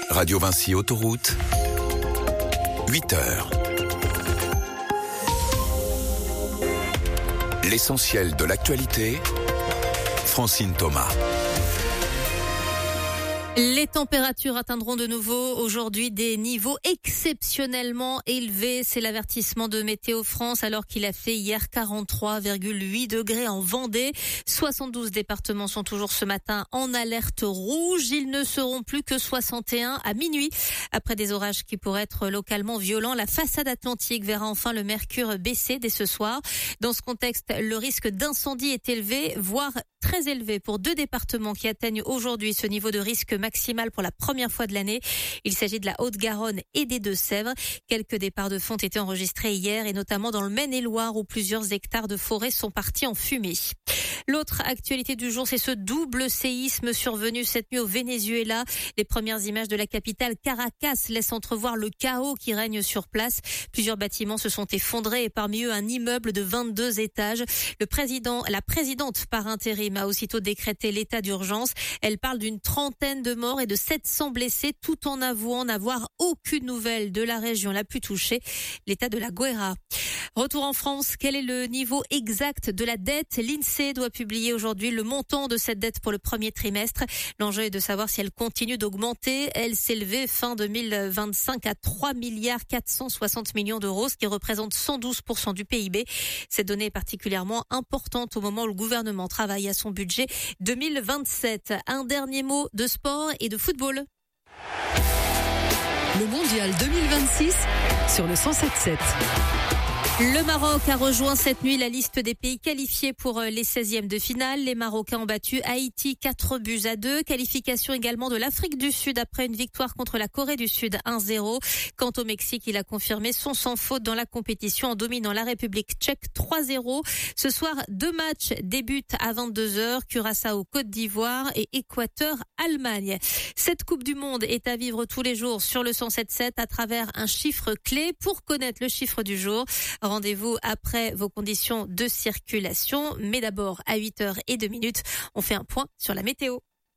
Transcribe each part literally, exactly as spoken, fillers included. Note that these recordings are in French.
Radio Vinci Autoroute, huit heures. L'essentiel de l'actualité, Francine Thomas. Les températures atteindront de nouveau aujourd'hui des niveaux exceptionnellement élevés. C'est l'avertissement de Météo France alors qu'il a fait hier quarante-trois virgule huit degrés en Vendée. soixante-douze départements sont toujours ce matin en alerte rouge. Ils ne seront plus que soixante et un à minuit. Après des orages qui pourraient être localement violents, la façade atlantique verra enfin le mercure baisser dès ce soir. Dans ce contexte, le risque d'incendie est élevé, voire très élevé pour deux départements qui atteignent aujourd'hui ce niveau de risque maximal pour la première fois de l'année. Il s'agit de la Haute-Garonne et des Deux-Sèvres. Quelques départs de feu ont été enregistrés hier et notamment dans le Maine-et-Loire où plusieurs hectares de forêt sont partis en fumée. L'autre actualité du jour, c'est ce double séisme survenu cette nuit au Venezuela. Les premières images de la capitale Caracas laissent entrevoir le chaos qui règne sur place. Plusieurs bâtiments se sont effondrés et parmi eux un immeuble de vingt-deux étages. Le président, la présidente par intérim a aussitôt décrété l'état d'urgence. Elle parle d'une trentaine de morts et de sept cents blessés tout en avouant n'avoir aucune nouvelle de la région la plus touchée, l'état de la Guaira. Retour en France, quel est le niveau exact de la dette? L'INSEE doit publier aujourd'hui le montant de cette dette pour le premier trimestre. L'enjeu est de savoir si elle continue d'augmenter. Elle s'élevait fin deux mille vingt-cinq à trois milliards quatre cent soixante millions d'euros, ce qui représente cent douze pour cent du P I B. Cette donnée est particulièrement importante au moment où le gouvernement travaille à son budget deux mille vingt-sept. Un dernier mot de sport et de football. Le mondial deux mille vingt-six sur le cent sept sept. Le Maroc a rejoint cette nuit la liste des pays qualifiés pour les seizièmes de finale. Les Marocains ont battu Haïti quatre buts à deux. Qualification également de l'Afrique du Sud après une victoire contre la Corée du Sud un zéro. Quant au Mexique, il a confirmé son sans faute dans la compétition en dominant la République tchèque trois zéro. Ce soir, deux matchs débutent à vingt-deux heures. Curaçao, Côte d'Ivoire et Équateur, Allemagne. Cette Coupe du Monde est à vivre tous les jours sur le cent sept sept à travers un chiffre clé. Pour connaître le chiffre du jour, rendez-vous après vos conditions de circulation. Mais d'abord, à huit heures deux minutes, on fait un point sur la météo.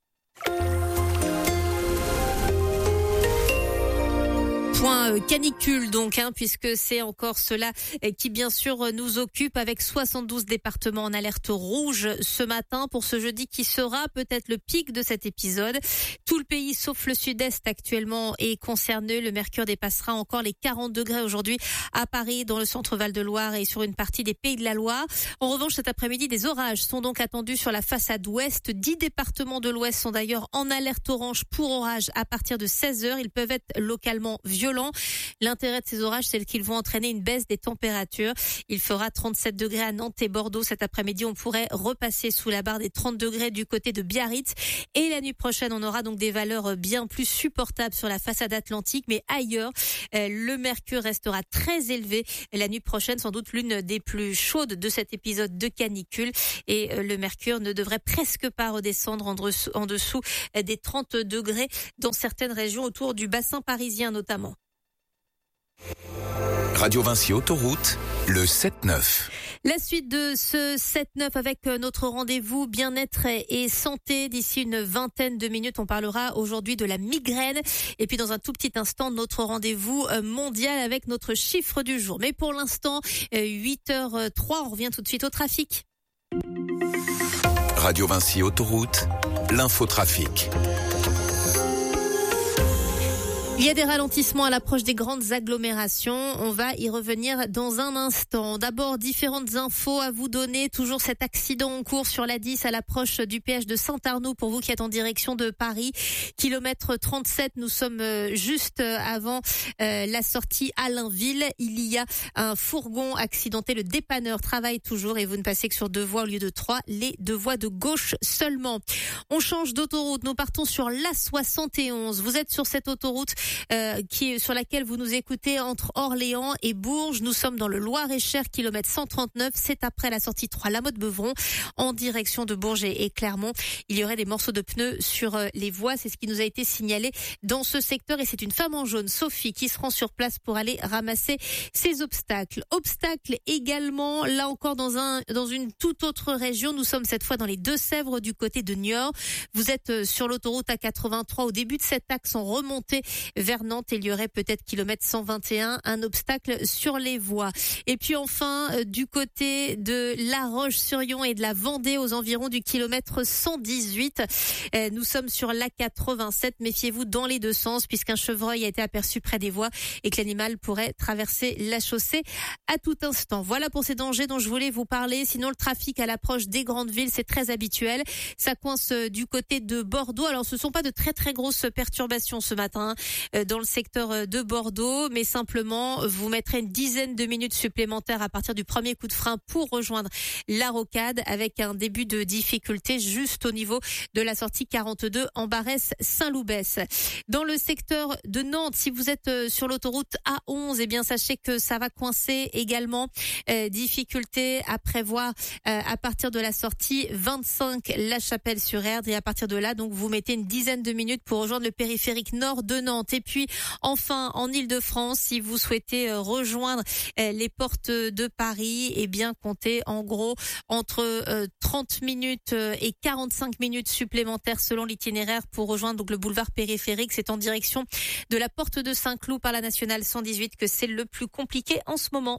Point canicule donc, hein, puisque c'est encore cela qui bien sûr nous occupe avec soixante-douze départements en alerte rouge ce matin pour ce jeudi qui sera peut-être le pic de cet épisode. Tout le pays sauf le sud-est actuellement est concerné. Le mercure dépassera encore les quarante degrés aujourd'hui à Paris, dans le centre Val-de-Loire et sur une partie des Pays de la Loire. En revanche, cet après-midi, des orages sont donc attendus sur la façade ouest. Dix départements de l'ouest sont d'ailleurs en alerte orange pour orage à partir de seize heures. Ils peuvent être localement violents. L'intérêt de ces orages, c'est qu'ils vont entraîner une baisse des températures. Il fera trente-sept degrés à Nantes et Bordeaux cet après-midi. On pourrait repasser sous la barre des trente degrés du côté de Biarritz. Et la nuit prochaine, on aura donc des valeurs bien plus supportables sur la façade atlantique. Mais ailleurs, le mercure restera très élevé. La nuit prochaine, sans doute l'une des plus chaudes de cet épisode de canicule. Et le mercure ne devrait presque pas redescendre en dessous des trente degrés dans certaines régions autour du bassin parisien notamment. Radio Vinci Autoroute, le sept neuf. La suite de ce sept neuf avec notre rendez-vous bien-être et santé. D'ici une vingtaine de minutes, on parlera aujourd'hui de la migraine. Et puis dans un tout petit instant, notre rendez-vous mondial avec notre chiffre du jour. Mais pour l'instant, huit heures trois, on revient tout de suite au trafic. Radio Vinci Autoroute, l'infotrafic. Il y a des ralentissements à l'approche des grandes agglomérations. On va y revenir dans un instant. D'abord, différentes infos à vous donner. Toujours cet accident en cours sur la dix à l'approche du péage de Saint-Arnoux pour vous qui êtes en direction de Paris. Kilomètre trente-sept, nous sommes juste avant euh, la sortie Allainville. Il y a un fourgon accidenté. Le dépanneur travaille toujours et vous ne passez que sur deux voies au lieu de trois. Les deux voies de gauche seulement. On change d'autoroute. Nous partons sur l'A soixante et onze. Vous êtes sur cette autoroute euh, qui sur laquelle vous nous écoutez entre Orléans et Bourges. Nous sommes dans le Loir-et-Cher, kilomètre cent trente-neuf. C'est après la sortie trois La Motte-Beuvron en direction de Bourges et Clermont. Il y aurait des morceaux de pneus sur les voies. C'est ce qui nous a été signalé dans ce secteur et c'est une femme en jaune, Sophie, qui se rend sur place pour aller ramasser ces obstacles. Obstacles également, là encore dans un dans une toute autre région. Nous sommes cette fois dans les Deux-Sèvres du côté de Niort. Vous êtes sur l'autoroute A quatre-vingt-trois au début de cet axe en remontée vers Nantes. Il y aurait peut-être kilomètre cent vingt et un, un obstacle sur les voies. Et puis enfin, du côté de La Roche-sur-Yon et de la Vendée aux environs du kilomètre cent dix-huit, nous sommes sur l'A quatre-vingt-sept. Méfiez-vous dans les deux sens puisqu'un chevreuil a été aperçu près des voies et que l'animal pourrait traverser la chaussée à tout instant. Voilà pour ces dangers dont je voulais vous parler. Sinon, le trafic à l'approche des grandes villes, c'est très habituel. Ça coince du côté de Bordeaux. Alors, ce sont pas de très très grosses perturbations ce matin dans le secteur de Bordeaux, mais simplement, vous mettrez une dizaine de minutes supplémentaires à partir du premier coup de frein pour rejoindre la rocade avec un début de difficulté juste au niveau de la sortie quarante-deux en Barès-Saint-Loubès. Dans le secteur de Nantes, si vous êtes sur l'autoroute A onze, eh bien sachez que ça va coincer également. Euh, difficulté à prévoir euh, à partir de la sortie vingt-cinq La Chapelle-sur-Erdre et à partir de là, donc vous mettez une dizaine de minutes pour rejoindre le périphérique nord de Nantes. Et puis enfin en Île-de-France, si vous souhaitez euh, rejoindre euh, les portes de Paris, eh bien comptez en gros entre euh, trente minutes et quarante-cinq minutes supplémentaires selon l'itinéraire pour rejoindre donc le boulevard périphérique. C'est en direction de la porte de Saint-Cloud par la nationale cent dix-huit que c'est le plus compliqué en ce moment.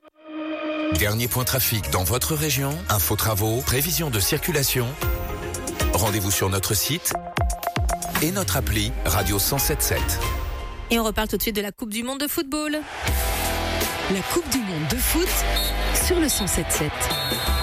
Dernier point trafic dans votre région, info travaux, prévision de circulation. Rendez-vous sur notre site et notre appli Radio cent sept virgule sept. Et on reparle tout de suite de la Coupe du Monde de football. La Coupe du Monde de foot sur le cent sept virgule sept.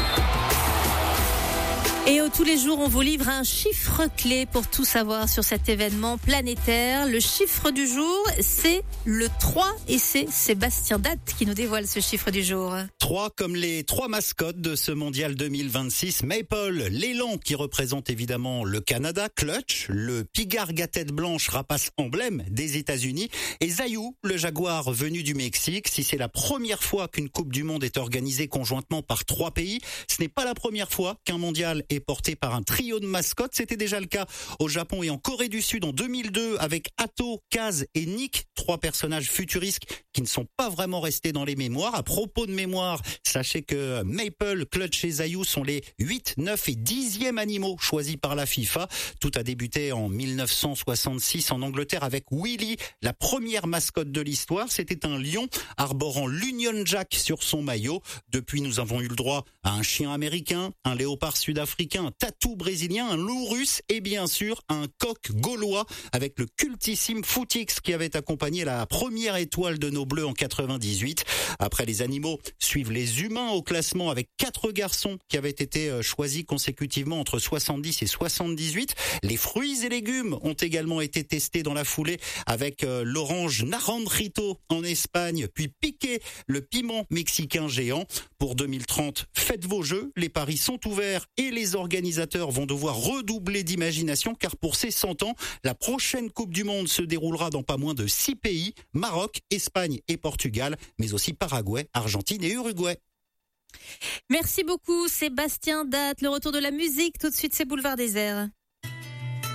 Et au tous les jours, on vous livre un chiffre clé pour tout savoir sur cet événement planétaire. Le chiffre du jour, c'est le trois et c'est Sébastien Date qui nous dévoile ce chiffre du jour. trois comme les trois mascottes de ce mondial deux mille vingt-six. Maple, l'élan qui représente évidemment le Canada, Clutch, le Pigargue à tête blanche, rapace emblème des États-Unis, et Zayou, le jaguar venu du Mexique. Si c'est la première fois qu'une Coupe du Monde est organisée conjointement par trois pays, ce n'est pas la première fois qu'un mondial est porté par un trio de mascottes. C'était déjà le cas au Japon et en Corée du Sud en deux mille deux avec Atto, Kaz et Nick, trois personnages futuristes qui ne sont pas vraiment restés dans les mémoires. À propos de mémoire, sachez que Maple, Clutch et Zayou sont les huit, neuf et dixième animaux choisis par la FIFA. Tout a débuté en mille neuf cent soixante-six en Angleterre avec Willy, la première mascotte de l'histoire. C'était un lion arborant l'Union Jack sur son maillot. Depuis, nous avons eu le droit à un chien américain, un léopard sud-africain, un tatou brésilien, un loup russe et bien sûr un coq gaulois avec le cultissime Footix qui avait accompagné la première étoile de nos Bleus en quatre-vingt-dix-huit. Après les animaux, suivent les humains au classement avec quatre garçons qui avaient été choisis consécutivement entre soixante-dix et soixante-dix-huit. Les fruits et légumes ont également été testés dans la foulée avec l'orange Naranjito en Espagne, puis Piqué, le piment mexicain géant. Pour deux mille trente, faites vos jeux, les paris sont ouverts et les organisateurs vont devoir redoubler d'imagination car pour ces cent ans, la prochaine Coupe du Monde se déroulera dans pas moins de six pays, Maroc, Espagne et Portugal, mais aussi Paraguay, Argentine et Uruguay. Merci beaucoup Sébastien Date. Le retour de la musique, tout de suite c'est Boulevard Désert.